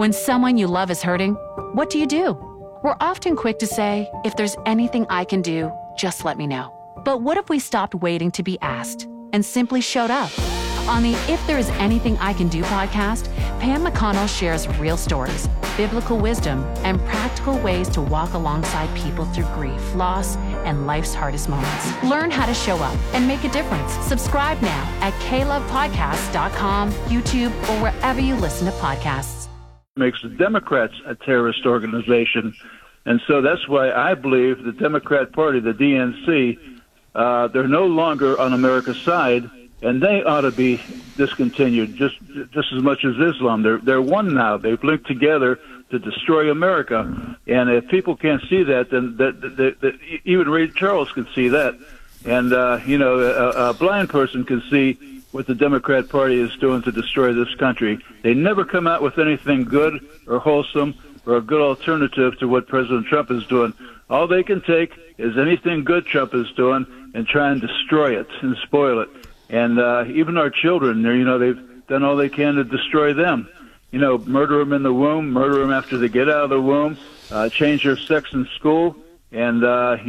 When someone you love is hurting, what do? We're often quick to say, if there's anything I can do, just let me know. But what if we stopped waiting to be asked and simply showed up? On the If There Is Anything I Can Do podcast, Pam McConnell shares real stories, biblical wisdom, and practical ways to walk alongside people through grief, loss, and life's hardest moments. Learn how to show up and make a difference. Subscribe now at klovepodcasts.com, YouTube, or wherever you listen to podcasts. Makes the Democrats a terrorist organization. And so that's why I believe the Democrat Party, the DNC, they're no longer on America's side, and they ought to be discontinued just as much as Islam. They're one now. They've linked together to destroy America. And if people can't see that, then even Ray Charles can see that. And, a blind person can see what the Democrat Party is doing to destroy this country. They never come out with anything good or wholesome or a good alternative to what President Trump is doing. All they can take is anything good Trump is doing and try and destroy it and spoil it. And even our children, they've done all they can to destroy them. Murder them in the womb, murder them after they get out of the womb, change their sex in school, and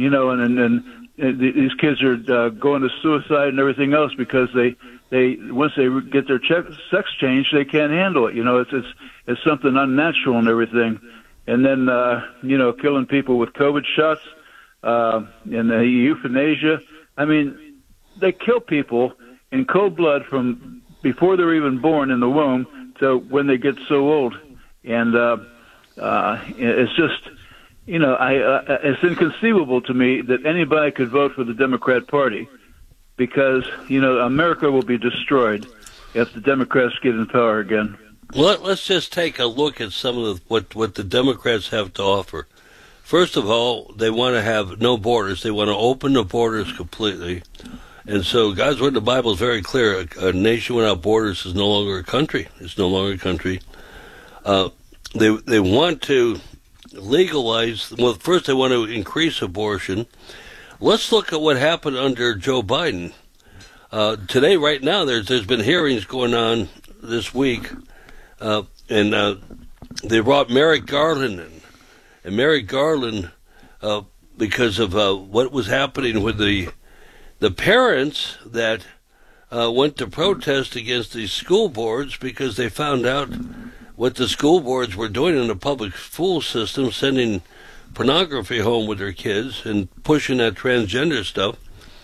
these kids are going to suicide and everything else because they once they get their sex changed, they can't handle it. It's something unnatural and everything. And then killing people with COVID shots and the euthanasia. I mean, they kill people in cold blood from before they're even born in the womb to when they get so old. And it's just, it's inconceivable to me that anybody could vote for the Democrat Party because, America will be destroyed if the Democrats get in power again. Well, let's just take a look at some of what the Democrats have to offer. First of all, they want to have no borders. They want to open the borders completely. And so God's word in the Bible is very clear. A nation without borders is no longer a country. It's no longer a country. They want to legalize. Well, first they want to increase abortion. Let's look at what happened under Joe Biden. Today, right now, there's been hearings going on this week, and they brought Merrick Garland in. And Merrick Garland, because of what was happening with the parents that went to protest against these school boards because they found out what the school boards were doing in the public school system, sending pornography home with their kids and pushing that transgender stuff.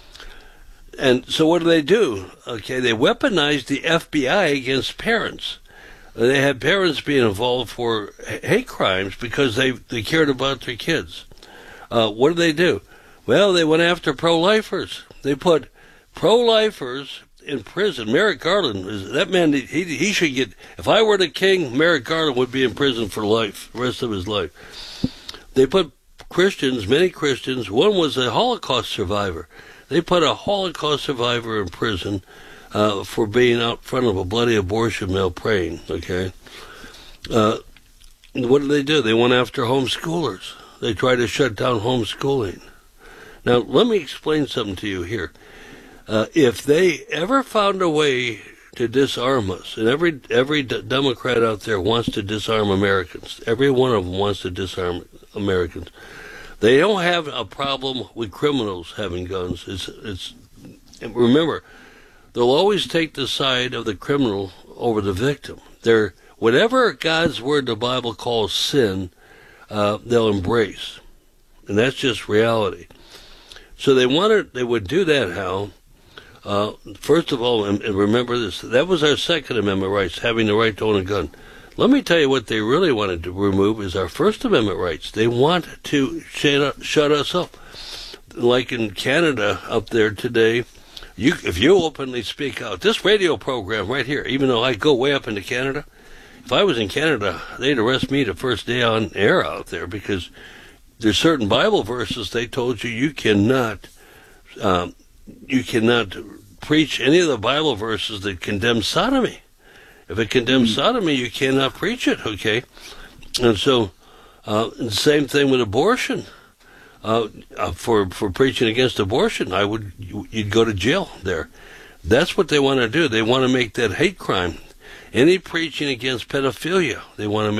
And so what do? Okay, they weaponized the FBI against parents. They had parents being involved for hate crimes because they cared about their kids. What do? Well, they went after pro-lifers. They put pro-lifers in prison. Merrick Garland, that man, he should get, if I were the king, Merrick Garland would be in prison for life, the rest of his life. They put Christians, many Christians, one was a Holocaust survivor. They put a Holocaust survivor in prison for being out front of a bloody abortion mill praying, okay? What do? They went after homeschoolers. They tried to shut down homeschooling. Now, let me explain something to you here. If they ever found a way to disarm us, and every Democrat out there wants to disarm Americans, every one of them wants to disarm Americans, they don't have a problem with criminals having guns. Remember, they'll always take the side of the criminal over the victim. Whatever God's word, the Bible calls sin, they'll embrace. And that's just reality. So they would do that, Hal. First of all, and remember this, that was our Second Amendment rights, having the right to own a gun. Let me tell you what they really wanted to remove is our First Amendment rights. They want to shut us up. Like in Canada up there today, if you openly speak out, this radio program right here, even though I go way up into Canada, if I was in Canada, they'd arrest me the first day on air out there because there's certain Bible verses they told you cannot preach any of the Bible verses that condemn sodomy. If it condemns sodomy, you cannot preach it, okay? And so, the same thing with abortion. For preaching against abortion, you'd go to jail there. That's what they want to do. They want to make that hate crime. Any preaching against pedophilia, they want to